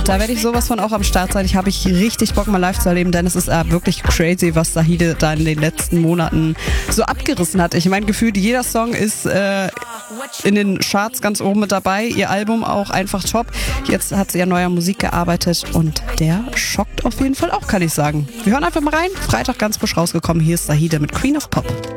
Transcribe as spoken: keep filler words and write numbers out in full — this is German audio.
Da werde ich sowas von auch am Start sein. Ich habe ich richtig Bock, mal live zu erleben, denn es ist äh, wirklich crazy, was Zahide da in den letzten Monaten so abgerissen hat. Ich meine, gefühlt jeder Song ist äh, in den Charts ganz oben mit dabei. Ihr Album auch einfach top. Jetzt hat sie ja neuer Musik gearbeitet und der schockt auf jeden Fall auch, kann ich sagen. Wir hören einfach mal rein. Freitag ganz frisch rausgekommen. Hier ist Zahide mit Queen of Pop.